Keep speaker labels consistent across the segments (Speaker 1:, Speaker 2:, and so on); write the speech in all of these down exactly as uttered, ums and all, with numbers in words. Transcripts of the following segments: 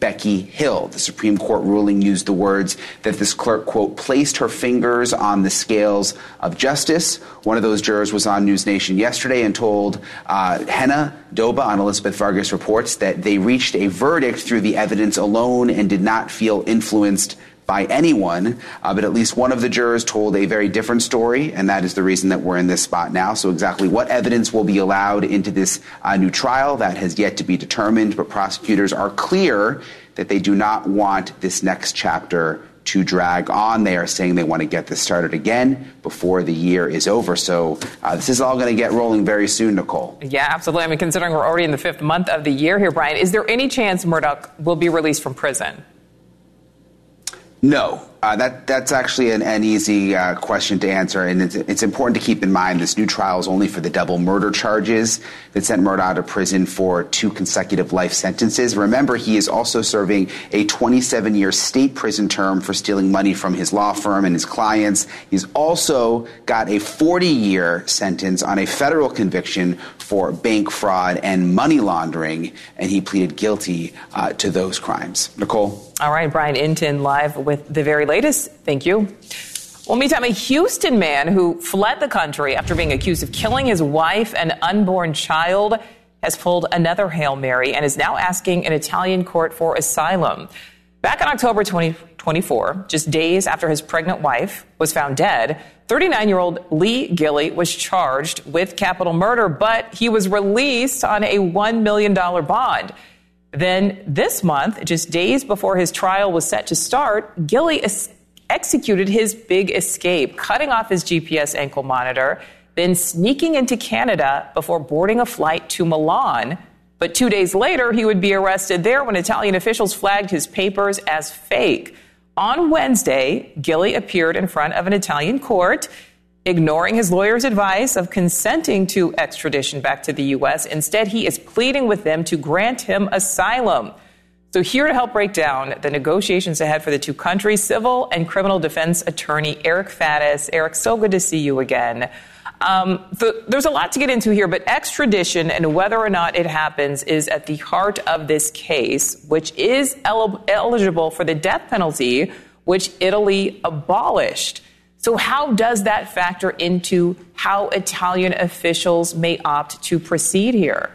Speaker 1: Becky Hill. The Supreme Court ruling used the words that this clerk, quote, placed her fingers on the scales of justice. One of those jurors was on News Nation yesterday and told uh, Hannah Doba on Elizabeth Vargas Reports that they reached a verdict through the evidence alone and did not feel influenced by anyone, uh, but at least one of the jurors told a very different story, and that is the reason that we're in this spot now. So exactly what evidence will be allowed into this uh, new trial, that has yet to be determined, but prosecutors are clear that they do not want this next chapter to drag on. They are saying they want to get this started again before the year is over. So uh, this is all going to get rolling very soon, Nicole.
Speaker 2: Yeah, absolutely. I mean, considering we're already in the fifth month of the year here, Brian, is there any chance Murdaugh will be released from prison?
Speaker 1: No, uh, that that's actually an, an easy uh, question to answer, and it's, it's important to keep in mind this new trial is only for the double murder charges that sent Murdaugh to prison for two consecutive life sentences. Remember, he is also serving a twenty-seven year state prison term for stealing money from his law firm and his clients. He's also got a forty year sentence on a federal conviction for bank fraud and money laundering, and he pleaded guilty uh, to those crimes. Nicole?
Speaker 2: All right, Brian Inton live with the very latest. Thank you. Well, meantime, a Houston man who fled the country after being accused of killing his wife and unborn child has pulled another Hail Mary and is now asking an Italian court for asylum. Back in October twenty twenty-four, just days after his pregnant wife was found dead, thirty-nine-year-old Lee Gilley was charged with capital murder, but he was released on a one million dollars bond. Then this month, just days before his trial was set to start, Gilley es- executed his big escape, cutting off his G P S ankle monitor, then sneaking into Canada before boarding a flight to Milan. But two days later, he would be arrested there when Italian officials flagged his papers as fake. On Wednesday, Gilley appeared in front of an Italian court, ignoring his lawyer's advice of consenting to extradition back to the U S. Instead, he is pleading with them to grant him asylum. So here to help break down the negotiations ahead for the two countries, civil and criminal defense attorney Eric Faddis. Eric, so good to see you again. Um, the, there's a lot to get into here, but extradition and whether or not it happens is at the heart of this case, which is el- eligible for the death penalty, which Italy abolished. So how does that factor into how Italian officials may opt to proceed here?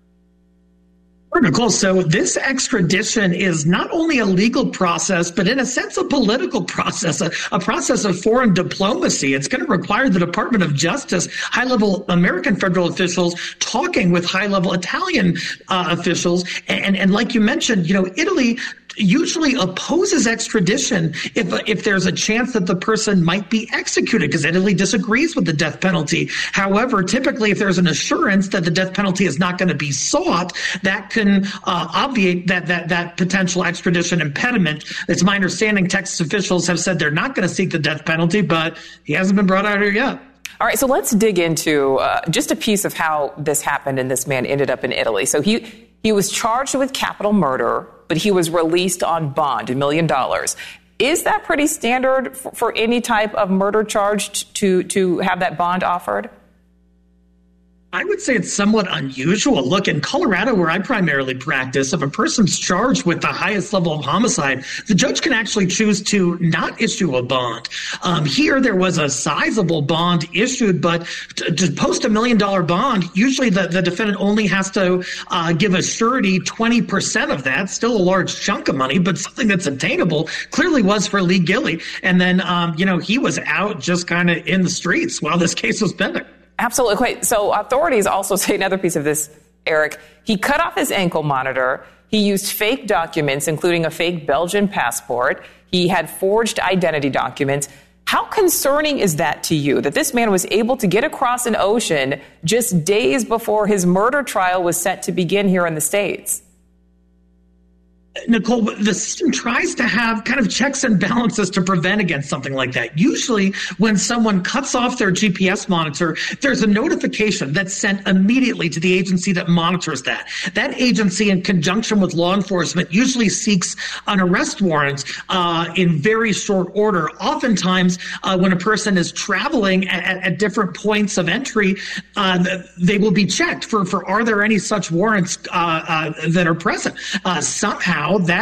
Speaker 3: Nicole, so this extradition is not only a legal process, but in a sense, a political process, a, a process of foreign diplomacy. It's going to require the Department of Justice, high-level American federal officials talking with high-level Italian uh, officials. And, and like you mentioned, you know, Italy usually opposes extradition if if there's a chance that the person might be executed, because Italy disagrees with the death penalty. However, typically if there's an assurance that the death penalty is not going to be sought, that can uh, obviate that that that potential extradition impediment. It's my understanding Texas officials have said they're not going to seek the death penalty, but he hasn't been brought out here yet.
Speaker 2: All right, so let's dig into uh, just a piece of how this happened and this man ended up in Italy. So he he was charged with capital murder, but he was released on bond, a million dollars. Is that pretty standard for, for any type of murder charge to to have that bond offered?
Speaker 3: I would say it's somewhat unusual. Look, in Colorado, where I primarily practice, if a person's charged with the highest level of homicide, the judge can actually choose to not issue a bond. Um, here, there was a sizable bond issued, but to, to post a million dollar bond, usually the, the defendant only has to uh, give a surety twenty percent of that. Still a large chunk of money, but something that's attainable. Clearly was for Lee Gilley. And then, um, you know, he was out just kind of in the streets while this case was pending.
Speaker 2: Absolutely. So authorities also say another piece of this, Eric. He cut off his ankle monitor. He used fake documents, including a fake Belgian passport. He had forged identity documents. How concerning is that to you, that this man was able to get across an ocean just days before his murder trial was set to begin here in the States?
Speaker 3: Nicole, the system tries to have kind of checks and balances to prevent against something like that. Usually when someone cuts off their G P S monitor, there's a notification that's sent immediately to the agency that monitors that. That agency, in conjunction with law enforcement, usually seeks an arrest warrant uh, in very short order. Oftentimes, uh, when a person is traveling at, at different points of entry, uh, they will be checked for, for are there any such warrants uh, uh, that are present. Uh, somehow, that